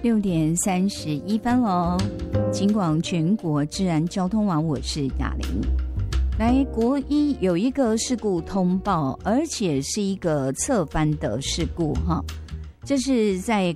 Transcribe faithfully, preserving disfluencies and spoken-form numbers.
六点三十一分喽，警广全国治安交通网，我是雅玲。来，国一有一个事故通报，而且是一个侧翻的事故哈。这是在